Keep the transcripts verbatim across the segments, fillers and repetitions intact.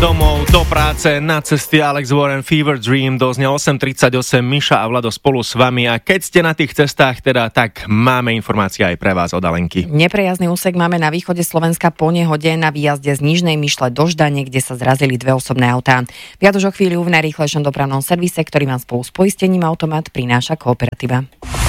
domov, do práce, na cesty. Alex Warren, Fever Dream, doznel osem tridsaťosem, Miša a Vlado spolu s vami a keď ste na tých cestách teda, tak máme informácie aj pre vás od Alenky. Neprejazný úsek máme na východe Slovenska po nehode na výjazde z Nižnej Myšle do Ždane, kde sa zrazili dve osobné autá. Viac už o chvíľu v najrýchlejšom dopravnom servise, ktorý vám spolu s poistením Automat prináša Kooperativa.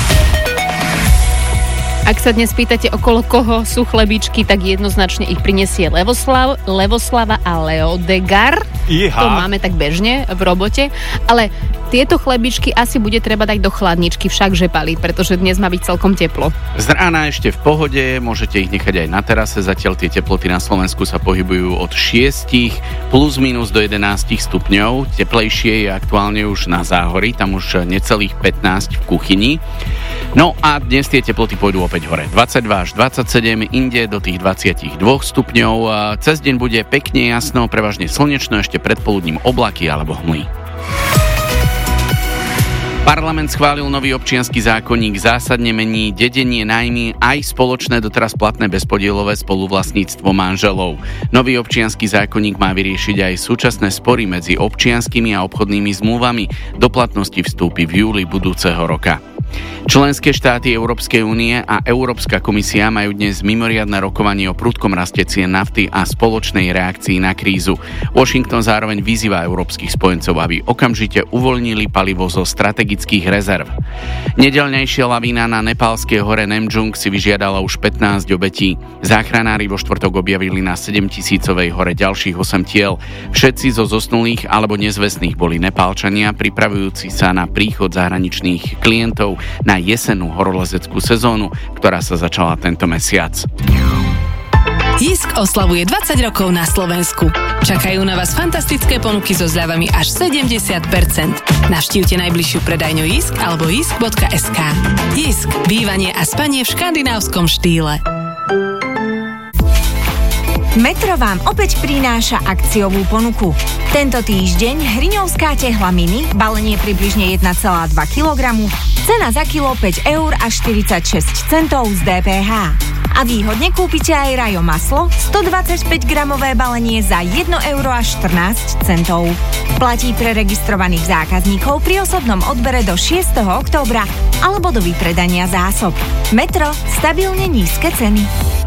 Ak sa dnes pýtate, okolo koho sú chlebičky, tak jednoznačne ich prinesie Levoslav, Levoslava a Leodegar. Iha. To máme tak bežne v robote. Ale tieto chlebičky asi bude treba dať do chladničky, však že palí, pretože dnes má byť celkom teplo. Z rána ešte v pohode, môžete ich nechať aj na terase, zatiaľ tie teploty na Slovensku sa pohybujú od šesť plus minus do jedenásť stupňov. Teplejšie je aktuálne už na Záhorí, tam už necelých pätnásť v kuchyni. No a dnes tie teploty pôjdu opäť hore. dvadsaťdva až dvadsaťsedem, inde do tých dvadsaťdva stupňov. Cez deň bude pekne jasno, prevažne slnečno, ešte predpoludním oblaky alebo hmly. Parlament schválil nový občiansky zákonník, zásadne mení dedenie, nájmy aj spoločné doteraz platné bezpodielové spoluvlastníctvo manželov. Nový občiansky zákonník má vyriešiť aj súčasné spory medzi občianskymi a obchodnými zmluvami. Do platnosti vstúpi v júli budúceho roka. Členské štáty Európskej únie a Európska komisia majú dnes mimoriadne rokovanie o prudkom raste cien nafty a spoločnej reakcii na krízu. Washington zároveň vyzýva európskych spojencov, aby okamžite uvoľnili palivo zo strategických rezerv. Nedeľnejšia lavína na nepálskej hore Namjung si vyžiadala už pätnásť obetí. Záchranári vo štvrtok objavili na sedemtisícovej hore ďalších osem tiel. Všetci zo zosnulých alebo nezvestných boli Nepálčania, pripravujúci sa na príchod zahraničných klientov na jesennú horolezeckú sezónu, ktorá sa začala tento mesiac. Jisk oslavuje dvadsať rokov na Slovensku. Čakajú na vás fantastické ponuky so zľavami až sedemdesiat percent. Navštívte najbližšiu predajňu Jisk alebo jisk bodka es ká. Jisk. Bývanie a spanie v škandinávskom štýle. Metro vám opäť prináša akciovú ponuku. Tento týždeň hriňovská tehla mini, balenie približne jeden celá dva kilogramu, cena za kilo päť eur a štyridsaťšesť centov z dé pé há. A výhodne kúpite aj Rajo maslo, stodvadsaťpäť gramové balenie za jedno euro a štrnásť centov. Platí pre registrovaných zákazníkov pri osobnom odbere do šiesteho októbra alebo do vypredania zásob. Metro, stabilne nízke ceny.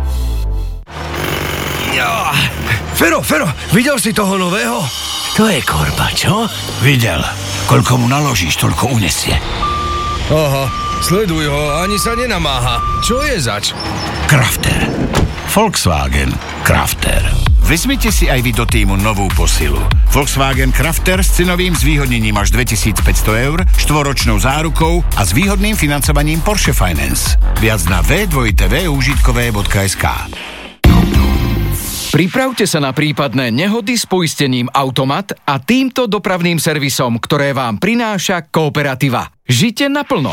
Fero, Fero, videl si toho nového? To je korba, čo? Videl. Koľko mu naložíš, toľko unesie. Aha, sleduj ho, ani sa nenamáha. Čo je zač? Crafter. Volkswagen Crafter. Vezmite si aj vy do týmu novú posilu. Volkswagen Crafter s cenovým zvýhodnením až dvetisícpäťsto eur, štvoročnou zárukou a s výhodným financovaním Porsche Finance. Viac na w w w bodka užitkové bodka es ká. Pripravte sa na prípadné nehody s poistením Automat a týmto dopravným servisom, ktoré vám prináša Kooperativa. Žite naplno.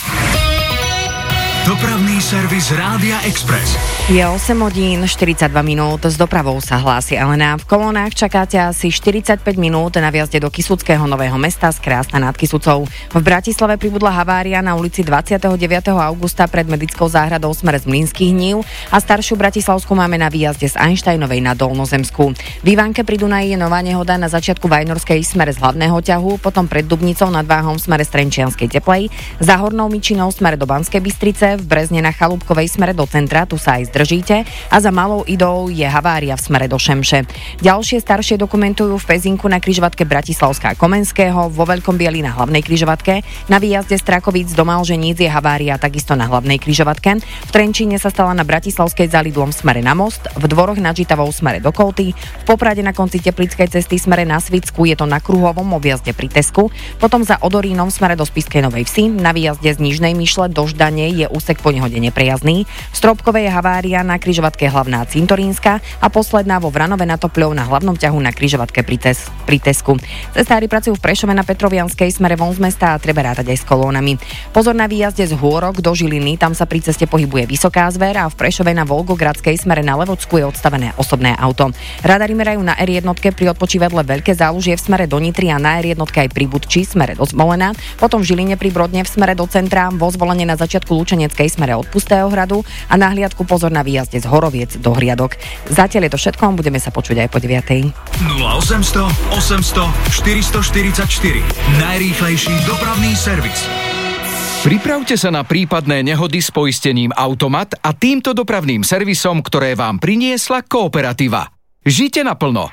Dopravný servis Rádia Express. Je osem hodín štyridsaťdva minút, s dopravou sa hlási Elena. V kolónach čakáte asi štyridsaťpäť minút na viazde do Kysuckého Nového Mesta z Krásna nad Kysucou. V Bratislave pribudla havária na ulici dvadsiateho deviateho augusta pred medickou záhradou smere z Mlynských Hnív a staršiu Bratislavsku máme na výjazde z Einsteinovej na Dolnozemsku. V Ivánke pri Dunaji je nová nehoda na začiatku Vajnorskej smere z hlavného ťahu, potom pred Dubnicou nad Váhom smere z Trenčianskej Teplej, za Hornou Myčinou smere do Banskej Bystrice, v Brezne na Chalúbkovej smere do centra, tu sa aj zdržíte, a za Malou Idou je havária v smere do Šemše. Ďalšie staršie dokumentujú v Pezinku na križovatke Bratislavská Komenského, vo Veľkom Bieli na hlavnej križovatke, na výjazde z Trakovíc do Malženíc je havária takisto na hlavnej križovatke, v Trenčíne sa stala na Bratislavskej za Lidlom smere na Most, v Dvoroch nad Žitavou smere do Kolty, v Poprade na konci Teplickej cesty smere na Svicku je to na Kruhovom objazde pri Tesku, potom za Odorínom smere do Spišskej Novej Vsi, na výjazde z Nižnej Myšle do Ždane je úsek po nehode neprejazdný. V Stropkovej je havária na križovatke Hlavná Cintorínska a posledná vo Vranove nad Topľou na hlavnom ťahu na križovatke pri, tes, pri Tesku. Cestári pracujú v Prešove na Petrovianskej smere von z mesta a treba rátať aj s kolónami. Pozor na výjazde z Hôrok do Žiliny, tam sa pri ceste pohybuje Vysoká Zver a v Prešove na Volgogradskej smere na Levocku je odstavené osobné auto. Radari merajú na er jedna pri odpočívadle Veľké Zálužie v smere do Nitry a na er jedna aj pri Budči smere do Smolena, potom v Žiline pri Brodne v smere do centra, vo Zvolenie na začiatku Lučenec Košickej smere od Pustého hradu a na hliadku pozor na výjazde z Horoviec do Hriadok. Zatiaľ je to všetko, budeme sa počuť aj po deviatej. nula osemsto osemsto štyristoštyridsaťštyri. Najrýchlejší dopravný servis. Pripravte sa na prípadné nehody s poistením Automat a týmto dopravným servisom, ktoré vám priniesla Kooperativa. Žite naplno.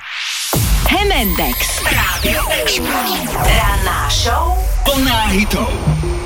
Hemendex. Rádio Express. Ranná show plná hitov.